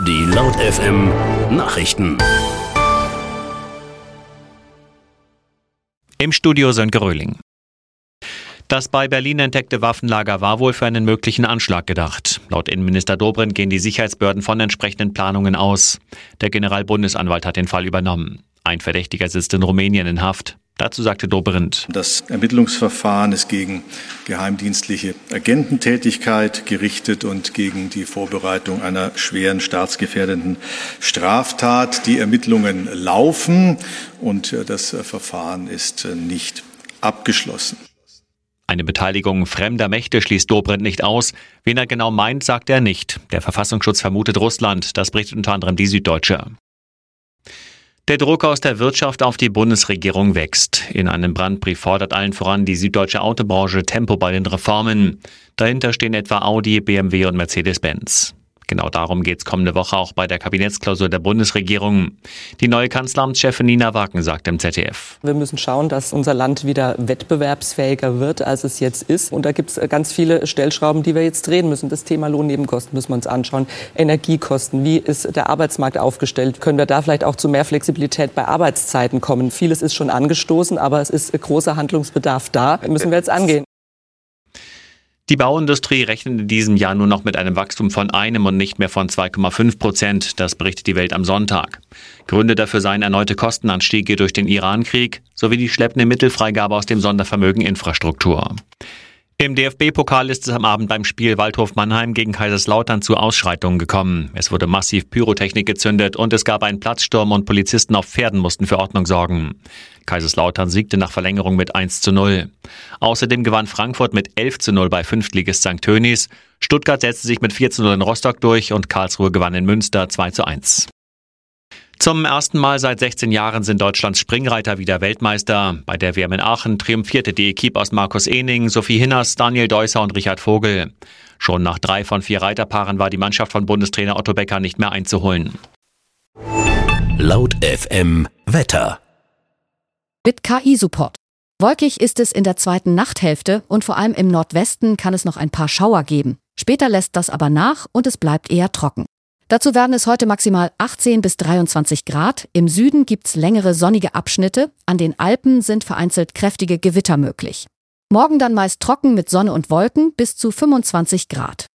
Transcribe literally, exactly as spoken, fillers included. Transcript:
Die Laut F M Nachrichten. Im Studio Sönke Röhling. Das bei Berlin entdeckte Waffenlager war wohl für einen möglichen Anschlag gedacht. Laut Innenminister Dobrindt gehen die Sicherheitsbehörden von entsprechenden Planungen aus. Der Generalbundesanwalt hat den Fall übernommen. Ein Verdächtiger sitzt in Rumänien in Haft. Dazu sagte Dobrindt: Das Ermittlungsverfahren ist gegen geheimdienstliche Agententätigkeit gerichtet und gegen die Vorbereitung einer schweren staatsgefährdenden Straftat. Die Ermittlungen laufen und das Verfahren ist nicht abgeschlossen. Eine Beteiligung fremder Mächte schließt Dobrindt nicht aus. Wen er genau meint, sagt er nicht. Der Verfassungsschutz vermutet Russland. Das berichtet unter anderem die Süddeutsche. Der Druck aus der Wirtschaft auf die Bundesregierung wächst. In einem Brandbrief fordert allen voran die süddeutsche Autobranche Tempo bei den Reformen. Dahinter stehen etwa Audi, B M W und Mercedes-Benz. Genau darum geht es kommende Woche auch bei der Kabinettsklausur der Bundesregierung. Die neue Kanzleramtschefin Nina Wagen sagt im Z D F: Wir müssen schauen, dass unser Land wieder wettbewerbsfähiger wird, als es jetzt ist. Und da gibt es ganz viele Stellschrauben, die wir jetzt drehen müssen. Das Thema Lohnnebenkosten müssen wir uns anschauen. Energiekosten, wie ist der Arbeitsmarkt aufgestellt? Können wir da vielleicht auch zu mehr Flexibilität bei Arbeitszeiten kommen? Vieles ist schon angestoßen, aber es ist großer Handlungsbedarf da. Müssen wir jetzt angehen. Die Bauindustrie rechnet in diesem Jahr nur noch mit einem Wachstum von einem und nicht mehr von zwei Komma fünf Prozent. Das berichtet die Welt am Sonntag. Gründe dafür seien erneute Kostenanstiege durch den Iran-Krieg sowie die schleppende Mittelfreigabe aus dem Sondervermögen Infrastruktur. Im D F B-Pokal ist es am Abend beim Spiel Waldhof Mannheim gegen Kaiserslautern zu Ausschreitungen gekommen. Es wurde massiv Pyrotechnik gezündet und es gab einen Platzsturm und Polizisten auf Pferden mussten für Ordnung sorgen. Kaiserslautern siegte nach Verlängerung mit eins zu null. Außerdem gewann Frankfurt mit elf zu null bei Fünftligist Sankt Tönis. Stuttgart setzte sich mit vier zu null in Rostock durch und Karlsruhe gewann in Münster zwei zu eins. Zum ersten Mal seit sechzehn Jahren sind Deutschlands Springreiter wieder Weltmeister. Bei der W M in Aachen triumphierte die Equipe aus Markus Ehning, Sophie Hinners, Daniel Deusser und Richard Vogel. Schon nach drei von vier Reiterpaaren war die Mannschaft von Bundestrainer Otto Becker nicht mehr einzuholen. Laut F M Wetter. Mit K I-Support. Wolkig ist es in der zweiten Nachthälfte und vor allem im Nordwesten kann es noch ein paar Schauer geben. Später lässt das aber nach und es bleibt eher trocken. Dazu werden es heute maximal achtzehn bis dreiundzwanzig Grad. Im Süden gibt's längere sonnige Abschnitte. An den Alpen sind vereinzelt kräftige Gewitter möglich. Morgen dann meist trocken mit Sonne und Wolken bis zu fünfundzwanzig Grad.